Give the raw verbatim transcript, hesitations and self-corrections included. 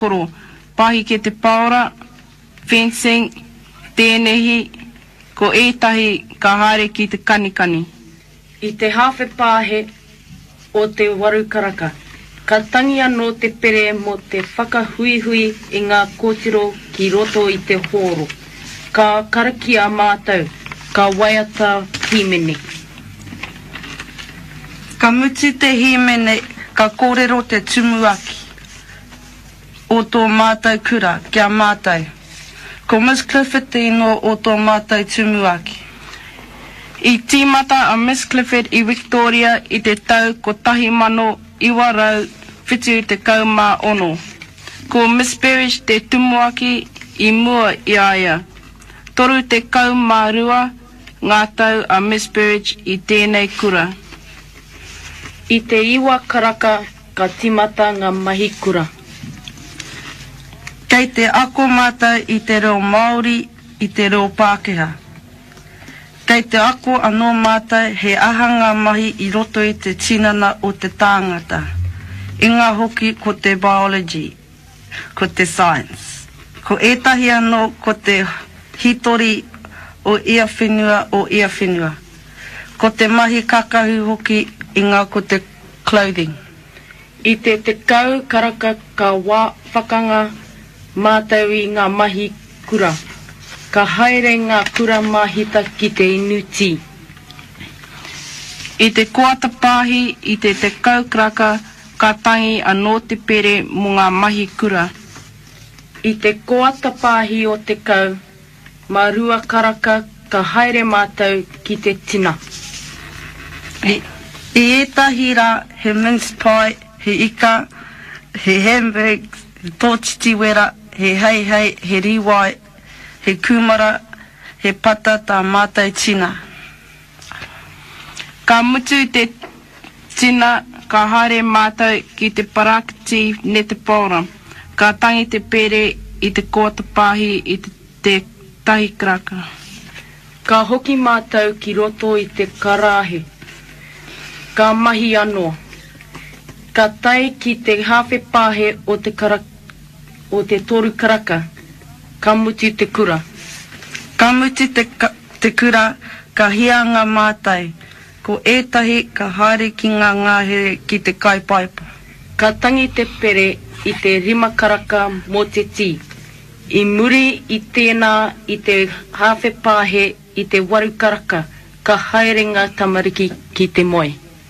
koro, pahi ke te paora, fencing, tēnehi, ko ētahi ka haere ki te kanikani. I te hawhe pāhe o te warukaraka, ka tangi anō te pere mo te whakahuihui i ngā kōtiro ki roto i te horo. Ka karaki a mātou, ka waiata himene. Ka muti te himene, ka kōrero te tumuaki. O tō mātou kura, kia mātou. Ko Miss Clifford te ino o tō mātou tumuaki. I tīmata a Miss Clifford i Victoria i te tau ko tahi mano iwa rau whitu te kaumā ono. Ko Miss Parrish te tumuaki i mua i aia. Toru te kaumā rua ngā tau a Miss Parrish i tēnei kura. I te iwa karaka ka timata ngā mahi kura. Kei te ako mātou i te reo Māori, i te reo Pākehā. Kei te ako anō mātou he ahanga mahi i roto i te tinana o te tāngata. Inga hoki ko te biology, ko te science. Ko ētahi anō ko te hitori o ia whenua o ia whenua. Ko te mahi kakahu hoki inga ko te clothing. I te te kau karaka ka wā whakanga mātou i ngā mahi kura. Ka haere ngā kura mahita ki te inuti. I te koata pāhi i te te kaukraka ka tangi anō te pere mo ngā mahi kura. I te koata pāhi o te kau, marua karaka ka haere mātou ki te tina. I, i ētahi rā he mince pie, he ika, he hamburgs, he tōtiti wera, he hei hei, he riwai, he kumara, he pata tā mātai tina. Ka mutu te tina, ka haere mātou ki te parakati ne te paura. Ka tangi te pere i te koata pāhi i te, te tahi kraka. Ka hoki mātou ki roto i te karahe. Ka mahi anō. Ka tai ki te hawhe pāhe o te, kara, o te toru karaka. Ka muti te kura. Ka muti te, ka, te kura, ka hianga mātai. Ko ētahi ka haere ki ngā ngāhere ki te kaipaipa. Ka tangi te pere i te rima karaka mō te tī. I muri i tēnā i te hawhe pāhe i te waru karaka. Ka haere ngā tamariki ki te moe.